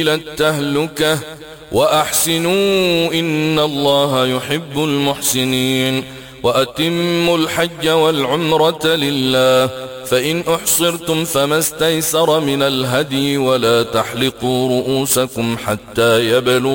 التهلكة وأحسنوا إن الله يحب المحسنين. وأتموا الحج والعمرة لله، فإن أحصرتم فما استيسر من الهدي، ولا تحلقوا رؤوسكم حتى يبلغ